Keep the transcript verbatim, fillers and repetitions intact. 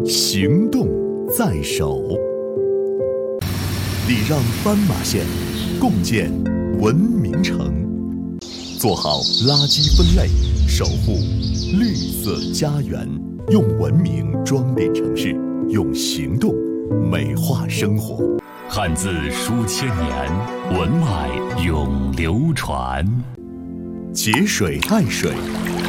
行动在手，礼让斑马线，共建文明城。做好垃圾分类，守护绿色家园。用文明装点城市，用行动美化生活。汉字书千年，文脉永流传。节水爱水，